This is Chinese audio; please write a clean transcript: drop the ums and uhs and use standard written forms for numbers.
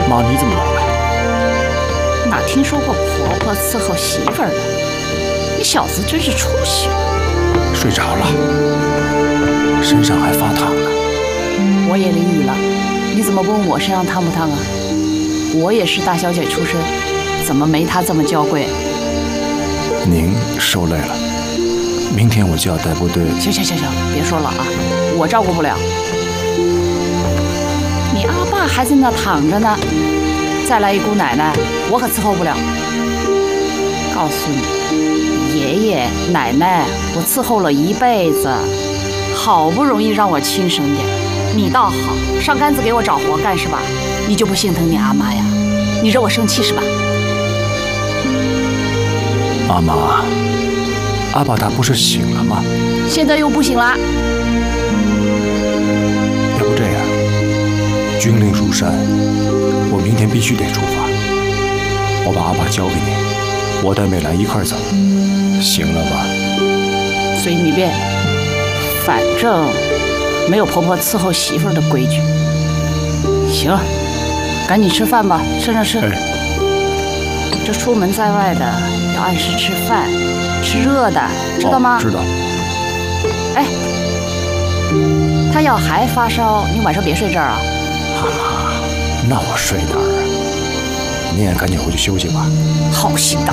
妈，你怎么来了？ 哪听说过婆婆伺候媳妇儿的？你小子真是出息！ 睡着了，身上还发烫呢。 我也淋雨了，你怎么问我身上烫不烫啊？我也是大小姐出身，怎么没她这么娇贵？ 您受累了，明天我就要带部队。 行，别说了啊，我照顾不了。你阿爸还在那躺着呢，再来一姑奶奶，我可伺候不了。告诉你，爷爷奶奶我伺候了一辈子，好不容易让我轻省点，你倒好，上杆子给我找活干是吧？你就不心疼你阿妈呀？你惹我生气是吧？ 阿妈，阿爸他不是醒了吗？ 现在又不醒了。 要不这样，军令如山，我明天必须得出发。我把阿爸交给你，我带美兰一块走，行了吧？ 随你便，反正没有婆婆伺候媳妇儿的规矩。行，赶紧吃饭吧，趁热吃。这出门在外的要按时吃饭，吃热的，知道吗？ 知道。 哎，他要还发烧，你晚上别睡这儿啊。 阿妈，那我睡哪儿啊？你也赶紧回去休息吧。 好心的。